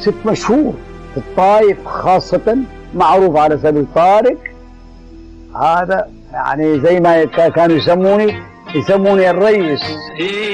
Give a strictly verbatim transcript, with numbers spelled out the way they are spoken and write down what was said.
ست مشهور في الطائف خاصة، معروف على سبيل طارق. هذا يعني زي ما كانوا يسموني يسموني الريس.